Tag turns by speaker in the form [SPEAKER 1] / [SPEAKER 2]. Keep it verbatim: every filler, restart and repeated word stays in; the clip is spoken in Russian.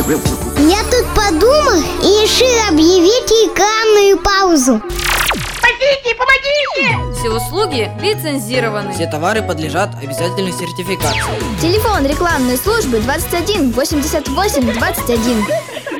[SPEAKER 1] Я тут подумал и решил объявить рекламную паузу.
[SPEAKER 2] Спасите, помогите!
[SPEAKER 3] Все услуги лицензированы.
[SPEAKER 4] Все товары подлежат обязательной сертификации.
[SPEAKER 5] Телефон рекламной службы двадцать один восемьдесят восемь двадцать один.